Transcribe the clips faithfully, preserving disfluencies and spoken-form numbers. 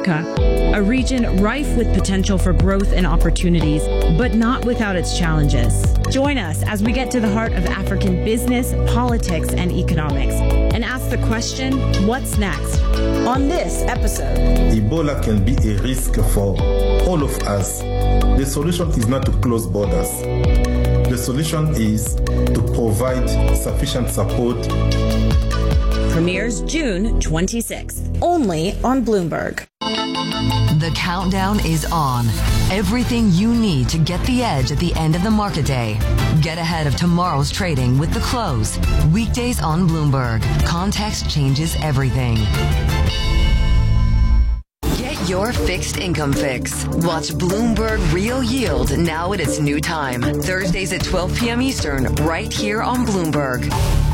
Africa, a region rife with potential for growth and opportunities, but not without its challenges. Join us as we get to the heart of African business, politics, and economics, and ask the question, what's next? On this episode, Ebola can be a risk for all of us. The solution is not to close borders. The solution is to provide sufficient support. Premieres June twenty-sixth, only on Bloomberg. The countdown is on. Everything you need to get the edge at the end of the market day. Get ahead of tomorrow's trading with The Close. Weekdays on Bloomberg. Context changes everything. Get your fixed income fix. Watch Bloomberg Real Yield now at its new time. Thursdays at twelve p.m. Eastern, right here on Bloomberg.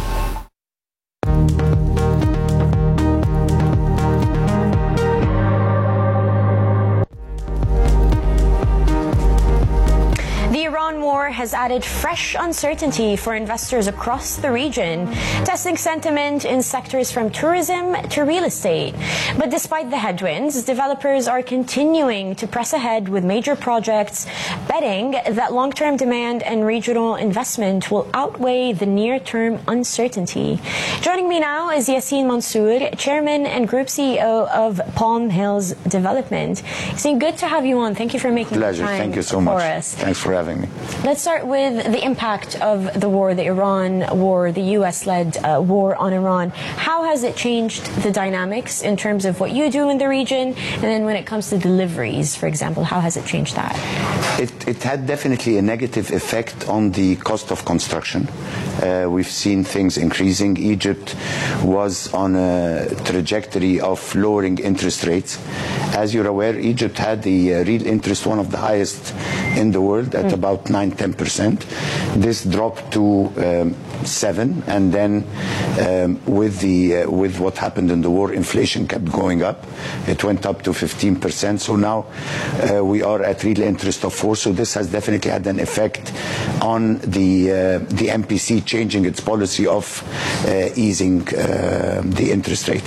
The Iran war has added fresh uncertainty for investors across the region, testing sentiment in sectors from tourism to real estate. But despite the headwinds, developers are continuing to press ahead with major projects, betting that long-term demand and regional investment will outweigh the near-term uncertainty. Joining me now is Yassin Mansour, Chairman and Group C E O of Palm Hills Development. Yassin, good to have you on. Thank you for making Pleasure. the time Thank you so for much. us. Thanks for having me. Let's start with the impact of the war, the Iran war, the U S-led uh, war on Iran. How has it changed the dynamics in terms of what you do in the region? And then when it comes to deliveries, for example, how has it changed that? It, it had definitely a negative effect on the cost of construction. Uh, we've seen things increasing. Egypt was on a trajectory of lowering interest rates. As you're aware, Egypt had the uh, real interest, one of the highest in the world, at mm. about nine to ten percent. This dropped to um, seven, and then um, with the uh, with what happened in the war, inflation kept going up. It went up to fifteen percent. So now uh, we are at real interest of four. So this has definitely had an effect on the uh, the M P C changing its policy of uh, easing uh, the interest rate.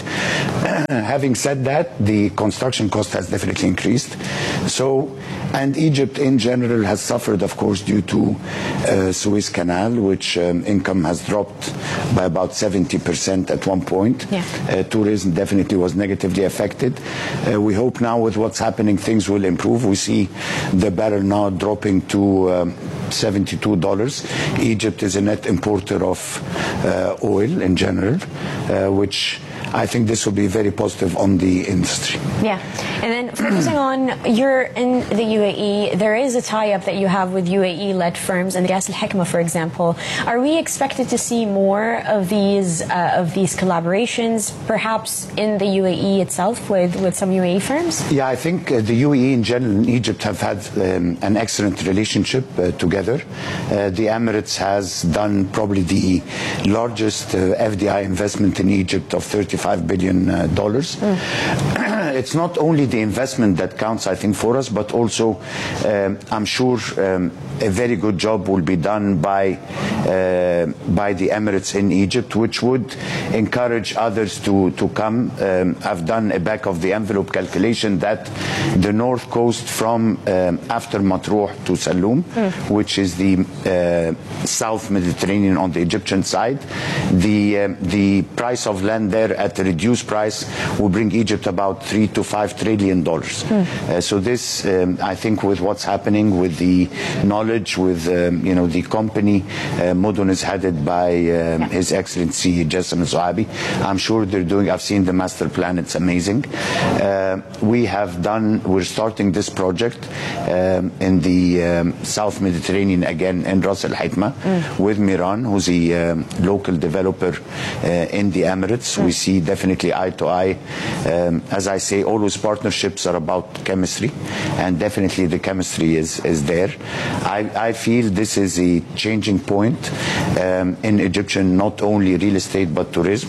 Having said that, the construction cost has definitely increased. So, and Egypt in general has suffered, of course, due to uh, Suez Canal, which um, income has dropped by about seventy percent at one point. Yeah. Uh, tourism definitely was negatively affected. Uh, we hope now with what's happening, things will improve. We see the barrel now dropping to um, seventy-two dollars. Egypt is a net importer of uh, oil in general, uh, which I think this will be very positive on the industry. Yeah, and then focusing on, you're in the U A E, there is a tie-up that you have with U A E-led firms, and Ras Al Hikma, for example. Are we expected to see more of these uh, of these collaborations, perhaps in the U A E itself with, with some U A E firms? Yeah, I think uh, the U A E in general and Egypt have had um, an excellent relationship uh, together. Uh, the Emirates has done probably the largest uh, F D I investment in Egypt of thirty-five billion dollars. Uh, mm. It's not only the investment that counts, I think, for us, but also um, I'm sure um, a very good job will be done by uh, by the Emirates in Egypt, which would encourage others to to come. Um, I've done a back of the envelope calculation that the north coast from um, after Matruh to Saloum, mm. which is the uh, South Mediterranean on the Egyptian side, the um, the price of land there at a reduced price will bring Egypt about three to five trillion dollars. Mm. Uh, so this, um, I think, with what's happening, with the knowledge, with um, you know the company, uh, Mudun is headed by um, yeah. His Excellency Jassim Al-Zuabi. I'm sure they're doing. I've seen the master plan; it's amazing. Uh, we have done. We're starting this project um, in the um, South Mediterranean again in Ras Al Hikma mm. with Miran, who's a um, local developer uh, in the Emirates. Mm. We see definitely eye to eye. Um, as I say, always partnerships are about chemistry, and definitely the chemistry is is there. I, I feel this is a changing point um, in Egyptian, not only real estate but tourism.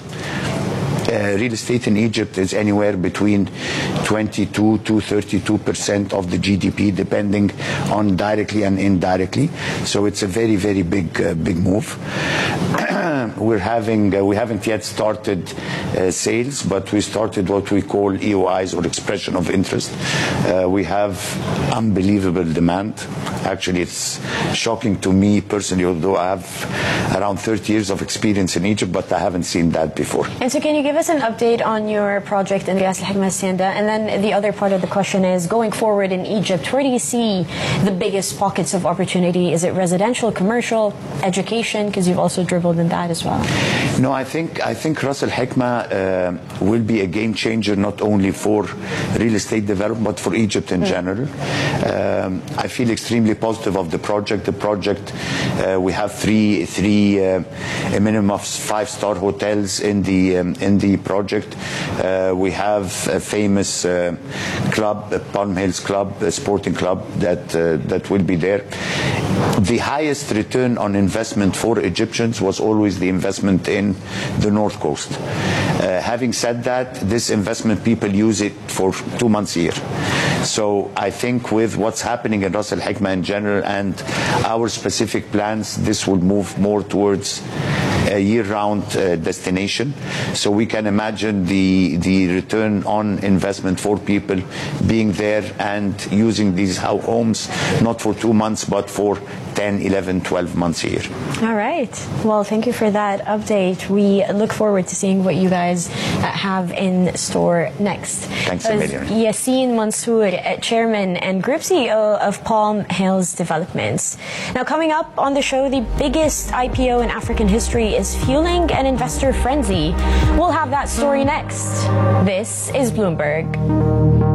Uh, real estate in Egypt is anywhere between twenty-two to thirty-two percent of the G D P, depending on directly and indirectly. So it's a very, very big, uh, big move. uh, we're having, uh, we haven't yet started uh, sales, but we started what we call E O Is, or expression of interest. Uh, we have unbelievable demand. Actually, it's shocking to me personally, although I have around thirty years of experience in Egypt, but I haven't seen that before. And so can you give us an update on your project in Ras Al Hikma Hacienda? And then the other part of the question is, going forward in Egypt, where do you see the biggest pockets of opportunity? Is it residential, commercial, education? Because you've also dribbled in that as well. No, I think I think Ras Al Hikma uh, will be a game changer, not only for real estate development, but for Egypt in mm. general. Um, I feel extremely positive of the project. The project, uh, we have three, three, uh, a minimum of five-star hotels in the um, in the project. Uh, we have a famous uh, club, a Palm Hills Club, a sporting club that uh, that will be there. The highest return on investment for Egyptians was always the investment in the North Coast. Uh, having said that, this investment, people use it for two months a year. So I think with what's happening in Ras Al Hikma in general and our specific plans, this will move more towards a year-round uh, destination. So we can imagine the the return on investment for people being there and using these homes not for two months but for ten, eleven, twelve months a year. All right. Well, thank you for that update. We look forward to seeing what you guys uh, have in store next. Thanks a million. Yassin Mansour, uh, Chairman and Group C E O of Palm Hills Developments. Now, coming up on the show, the biggest I P O in African history is fueling an investor frenzy. We'll have that story next. This is Bloomberg.